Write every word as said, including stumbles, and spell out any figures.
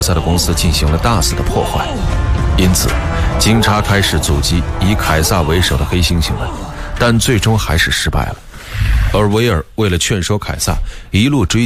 萨的公司进行了大肆的破坏，因此警察开始阻击以凯撒为首的黑猩猩们，但最终还是失败了。而威尔为了劝说凯撒一路追